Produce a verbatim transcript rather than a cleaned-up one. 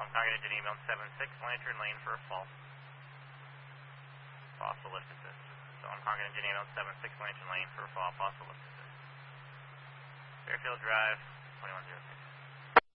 I'm target engine email seven six, Lantern Lane for a fall. Possible lift assist. So I'm target engine email seven six, Lantern Lane for a fall, possible lift assist. Fairfield Drive, twenty-one oh six.